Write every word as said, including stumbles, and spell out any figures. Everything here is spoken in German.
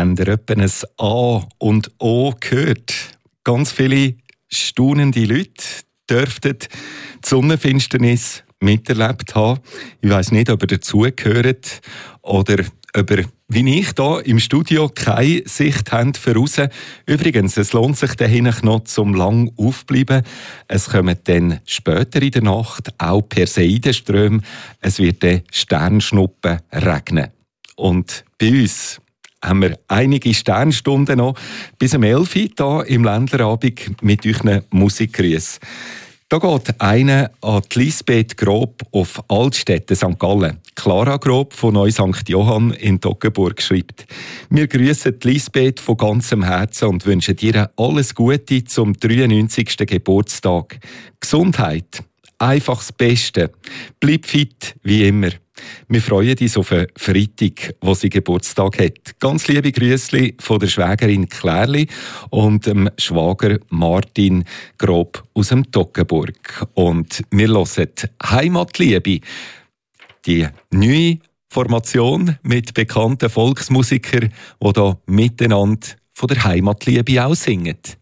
Habt ihr etwa ein A und O gehört? Ganz viele staunende Leute dürften die Sonnenfinsternis miterlebt haben. Ich weiss nicht, ob ihr dazugehört oder ob ihr, wie ich hier im Studio, keine Sicht habt für raus. Übrigens, es lohnt sich dahin noch zum lang aufbleiben. Es kommen dann später in der Nacht auch Perseidenströme. Es wird dann Sternschnuppen regnen. Und bei uns haben wir einige Sternstunden noch bis um elf Uhr hier im Ländlerabend mit euren Musikgrüßen. Da geht einer an die Lisbeth Grob auf Altstätten, Sankt Gallen. Clara Grob von Neu Sankt Johann in Toggenburg schreibt: Wir grüßen die Lisbeth von ganzem Herzen und wünschen dir alles Gute zum dreiundneunzigsten Geburtstag. Gesundheit, einfach das Beste. Bleib fit wie immer. Wir freuen uns auf einen Freitag, wo sie Geburtstag hat. Ganz liebe Grüßli von der Schwägerin Klärli und dem Schwager Martin Grob aus dem Toggenburg. Und wir hören Heimatliebe, die neue Formation mit bekannten Volksmusikern, die hier miteinander von der Heimatliebe auch singen.